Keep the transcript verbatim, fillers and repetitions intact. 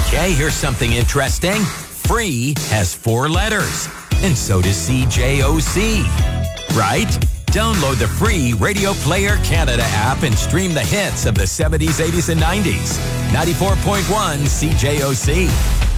Okay, here's something interesting. Free has four letters, and so does C J O C. Right? Download the free Radio Player Canada app and stream the hits of the seventies, eighties, and nineties. ninety-four point one C J O C.